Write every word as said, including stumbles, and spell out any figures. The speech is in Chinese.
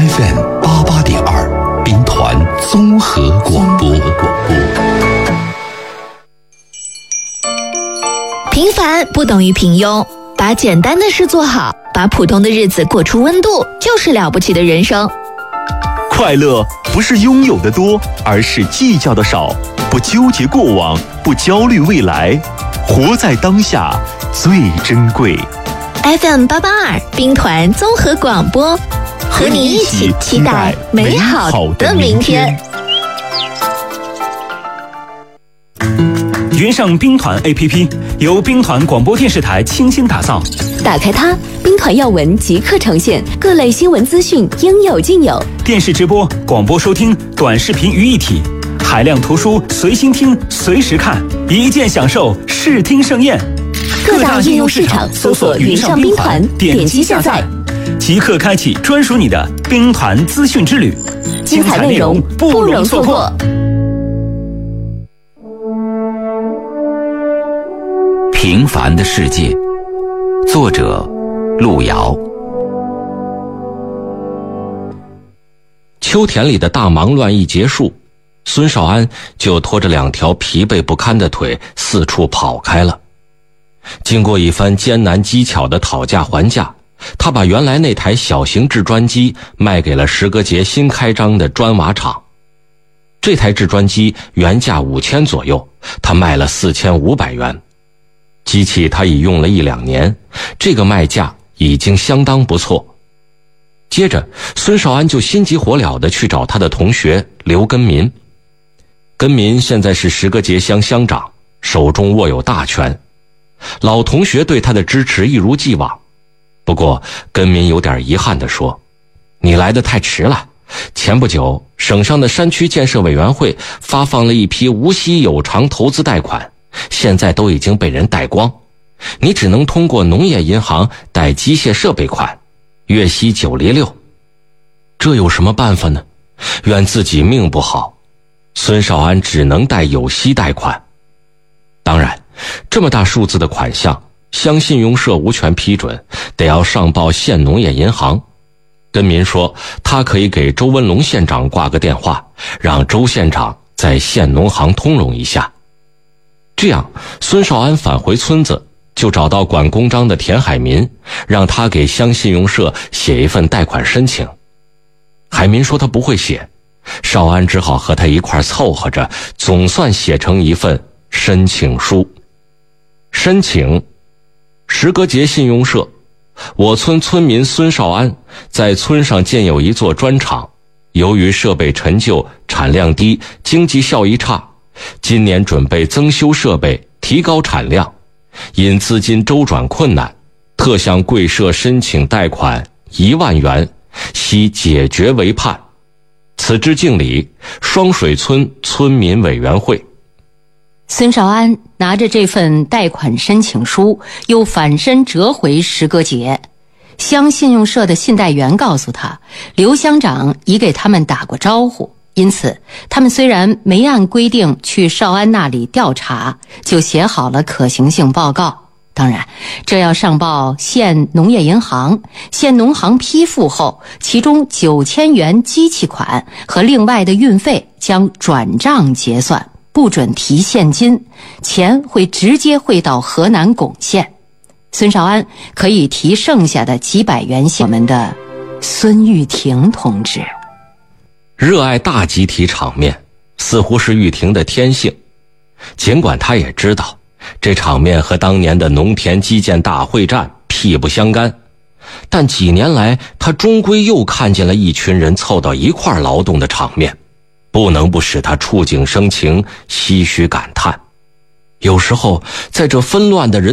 F M 八八点二，兵团综合广播。 平凡不等于平庸，把简单的事做好，把普通的日子过出温度，就是了不起的人生。 快乐不是拥有的多，而是计较的少，不纠结过往，不焦虑未来，活在当下最珍贵。 F M 八八二兵团综合广播，和你一起期待美好的明天。 云上兵团 A P P 由兵团广播电视台倾心打造， 打开它，兵团要闻即刻呈现，各类新闻资讯应有尽有， 电视直播、广播收听、短视频于一体，海量图书随心听随时看，一键享受视听盛宴。 各大应用市场搜索云上兵团，点击下载， 即刻开启专属你的兵团资讯之旅， 精彩内容不容错过。 平凡的世界，作者路遥。 秋田里的大忙乱一结束，孙少安就拖着两条疲惫不堪的腿四处跑开了。经过一番艰难机巧的讨价还价，他把原来那台小型制砖机卖给了石阁节新开张的砖瓦厂。这台制砖机原价五千左右，他卖了四千五百元。机器他已用了一两年，这个卖价已经相当不错。接着孙少安就心急火燎地去找他的同学刘根民。根民现在是石阁节乡乡长，手中握有大权。老同学对他的支持一如既往，不过根民有点遗憾地说，你来得太迟了，前不久省上的山区建设委员会发放了一批无息有偿投资贷款，现在都已经被人贷光，你只能通过农业银行贷机械设备款，月息九厘六。这有什么办法呢？怨自己命不好，孙少安只能贷有息贷款。当然这么大数字的款项，乡信用社无权批准，得要上报县农业银行。根民说他可以给周文龙县长挂个电话，让周县长在县农行通融一下。这样孙少安返回村子，就找到管公章的田海民，让他给乡信用社写一份贷款申请。海民说他不会写，少安只好和他一块凑合着，总算写成一份申请书。申请：石阁节信用社，我村村民孙少安在村上建有一座砖厂，由于设备陈旧、产量低、经济效益差，今年准备增修设备，提高产量，因资金周转困难，特向贵社申请贷款一万元，悉解决为盼。此致敬礼，双水村村民委员会。 孙少安拿着这份贷款申请书，又反身折回石阁节。乡信用社的信贷员告诉他，刘乡长已给他们打过招呼，因此他们虽然没按规定去少安那里调查，就写好了可行性报告。当然这要上报县农业银行，县农行批复后，其中九千元机器款和另外的运费将转账结算，不准提现金，钱会直接汇到河南巩县。孙少安可以提剩下的几百元现。我们的孙玉婷同志热爱大集体场面，似乎是玉婷的天性。尽管他也知道这场面和当年的农田基建大会战屁不相干，但几年来他终归又看见了一群人凑到一块劳动的场面，不能不使他触景生情，唏嘘感叹。有时候在这纷乱的人